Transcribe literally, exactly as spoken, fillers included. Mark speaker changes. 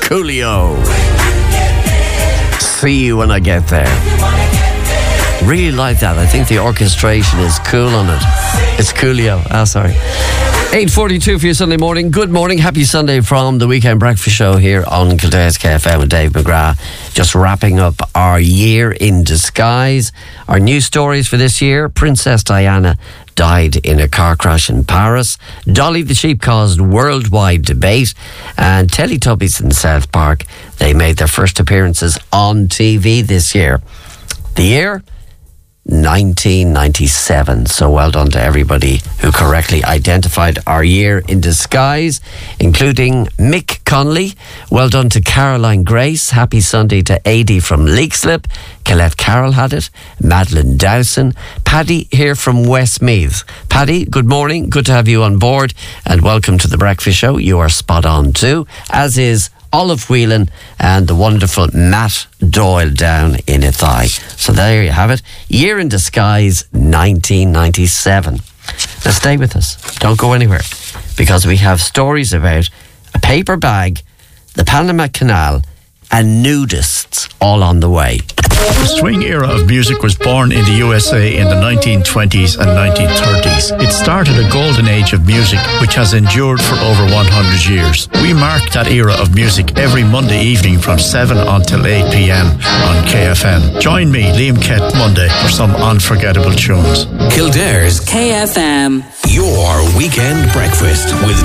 Speaker 1: Coolio. See you when I get there. Really like that. I think the orchestration is cool on it. It's Coolio. Ah, sorry. eight forty-two for your Sunday morning. Good morning. Happy Sunday from the Weekend Breakfast Show here on Kildare's K F M with Dave McGrath. Just wrapping up our year in disguise. Our news stories for this year. Princess Diana died in a car crash in Paris. Dolly the sheep caused worldwide debate. And Teletubbies in South Park, they made their first appearances on T V this year. The year? nineteen ninety-seven. So well done to everybody who correctly identified our year in disguise, including Mick Connolly. Well done to Caroline Grace. Happy Sunday to Adi from Leakslip. Colette Carroll had it. Madeline Dowson. Paddy here from Westmeath. Paddy, good morning. Good to have you on board and welcome to the Breakfast Show. You are spot on too, as is Olive Whelan and the wonderful Matt Doyle down in Athy. So there you have it. Year in disguise, nineteen ninety-seven. Now stay with us. Don't go anywhere, because we have stories about a paper bag, the Panama Canal, and nudists all on the way.
Speaker 2: The swing era of music was born in the U S A in the nineteen twenties and nineteen thirties. It started a golden age of music which has endured for over one hundred years. We mark that era of music every Monday evening from seven until eight p.m. on K F M. Join me, Liam Kett, Monday for some unforgettable tunes.
Speaker 3: Kildare's K F M. Your weekend breakfast with